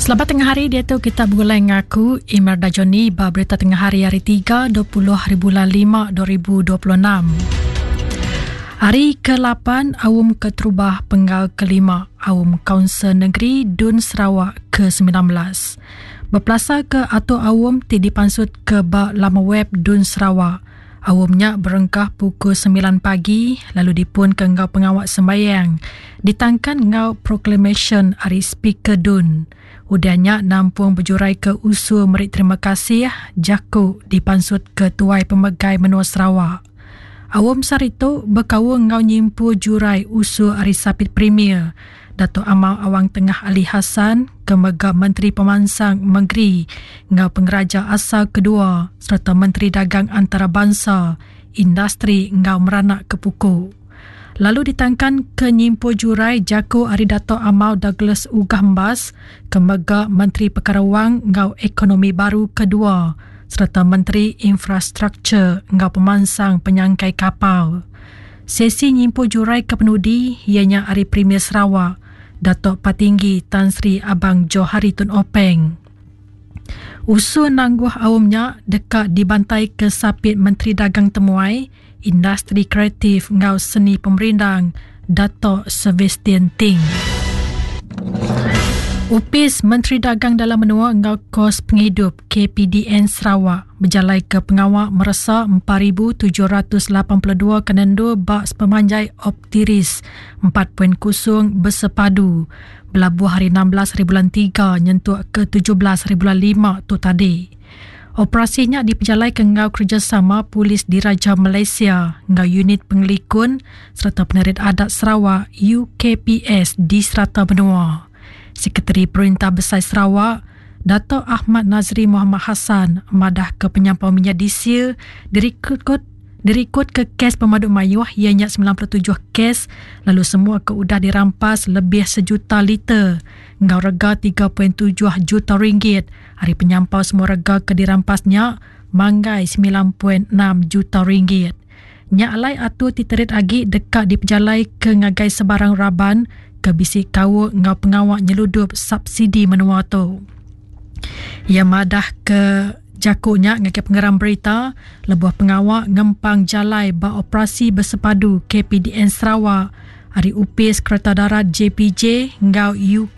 Selamat tengah hari, dia tu kita bergulai dengan aku Imelda Joni ba berita tengah hari 3 20 hari bulan 5 2026. Hari ke-8 Awam Keterubah Penggal ke-5 Awam Kaunsil Negeri Dun Sarawak ke-19. Berpelasar ke Ato Awam ti dipansut ke ba laman web Dun Sarawak. Awamnya berengkah pukul 9 pagi lalu dipun ke ngau pengawak sembayang. Ditangkan ngau proclamation hari speaker Dun. Udahnya nampung berjurai ke usul merit terima kasih Jaku dipansut ke Tuai Pemegai Menua Sarawak. Awam sarito berkawal ngau nyimpu jurai usul hari Sapit Premier. Datuk Amau Awang Tengah Ali Hassan Kemega Menteri Pemansang Negeri ngau pengeraja asal kedua serta Menteri Dagang Antarabangsa Industri ngau meranak ke pukul. Lalu ditangkan ke nyimpu jurai Jaku Ari Dato' Amau Douglas Ugah Mbas Kemega Menteri Perkara Wang ngau Ekonomi Baru kedua serta Menteri Infrastruktur ngau Pemansang Penyangkai Kapal. Sesi nyimpu jurai ke penudi ianya Ari Premier Sarawak Datuk Patinggi Tan Sri Abang Johari Tun Openg. Usul nangguh awamnya dekat dibantai ke sapit Menteri Dagang Temuai Industri Kreatif ngau Seni Pemerindang Datuk Sebastian Ting. Upis Menteri Dagang Dalam Menua ngau Kos Penghidup KPDN Sarawak berjalai ke pengawak meresa 4,782 kenendu baks pemanjai optiris 4.0 bersepadu belabuh hari 16 hari bulan 3 nyentuh ke 17 hari bulan 5 tu tadi. Operasinya diperjalai ke ngau kerjasama Polis Diraja Malaysia, ngau unit pengelikun serta penerit adat Sarawak UKPS di Serata Benua. Sekretari Perintah Besar Sarawak, Dato' Ahmad Nazri Muhammad Hassan madah ke penyampau minyak diesel dirikut ke kes pemaduk mayuh ianya 97 kes lalu semua keudah dirampas lebih 1 juta liter ngau rega 3.7 juta ringgit. Hari penyampau semua rega ke dirampasnya manggai 9.6 juta ringgit. Nyak alai atu titerit agi dekat diperjalai ke ngagai sebarang raban ke bisik kawa ngau pengawak nyeludup subsidi menua tu. Ia madah ke jakunya ngagai pengeram berita lebuh pengawak ngempang jalai ba operasi bersepadu KPDN Sarawak hari upis kereta darat JPJ ngau